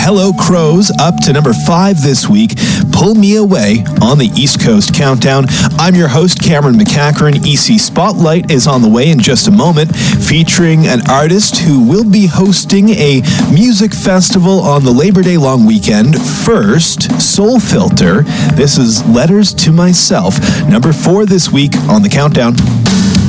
Hello Crows up to number 5 this week. Pull Me Away on the East Coast Countdown. I'm your host, Cameron McCachran. EC Spotlight is on the way in just a moment, featuring an artist who will be hosting a music festival on the Labor Day long weekend. First, Soul Filter. This is Letters to Myself, number 4 this week on the Countdown.